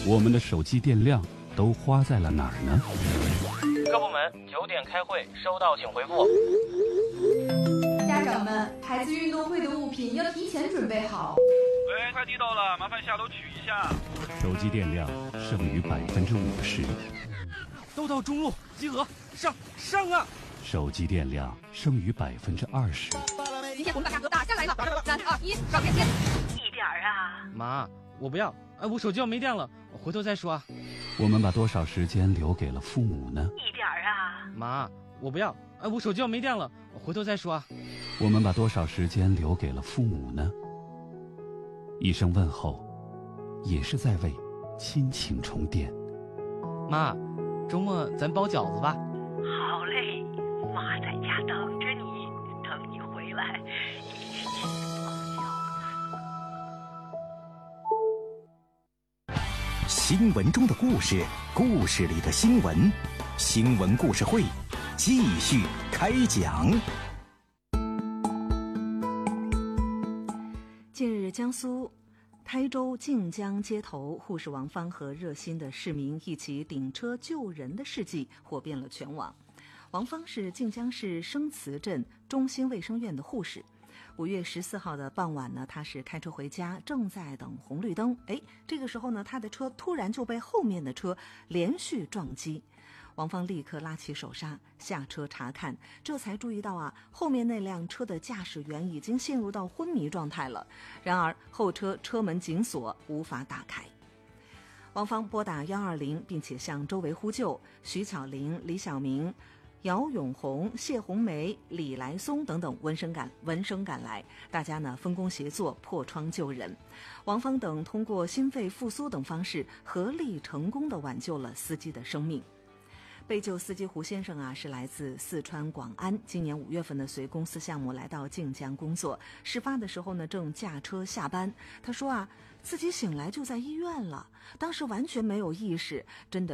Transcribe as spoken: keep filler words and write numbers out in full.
我们的手机电量都花在了哪儿呢？ 各部门九点开会，收到请回复。 家长们，孩子运动会的物品要提前准备好。 喂，快递到了，麻烦下楼取一下。 手机电量剩余百分之五十。 都到中路，集合，上上啊！ 手机电量剩余百分之二十。 今天我们把价格打下来了，三二一，上链接。 一点儿啊！ 妈，我不要，哎，我手机要没电了，我回头再说啊。 我们把多少时间留给了父母呢？ 一点儿啊！ 妈，我不要，哎，我手机要没电了，我回头再说啊。 我们把多少时间留给了父母呢？一声问候，也是在为亲情充电。 妈，周末咱包饺子吧。 好嘞，妈在家等着你，等你回来，一起包饺子。新闻中的故事，故事里的新闻，新闻故事会继续开讲。 近日，江苏台州靖江街头，护士王芳和热心的市民一起顶车救人的事迹火遍了全网。王芳是靖江市生祠镇中心卫生院的护士。五月十四号的傍晚呢，他是开车回家，正在等红绿灯。哎，这个时候呢，他的车突然就被后面的车连续撞击。王芳立刻拉起手刹，下车查看，这才注意到啊，后面那辆车的驾驶员已经陷入到昏迷状态了。然而后车车门紧锁，无法打开。王芳拨打一二零，并且向周围呼救。徐巧玲、李小明、姚永红、谢红梅、李来松等等闻声赶闻声赶来，大家呢分工协作，破窗救人。王芳等通过心肺复苏等方式，合力成功地挽救了司机的生命。被救司机胡先生啊，是来自四川广安，今年五月份呢随公司项目来到靖江工作。事发的时候呢，正驾车下班。他说啊，自己醒来就在医院了，当时完全没有意识，真的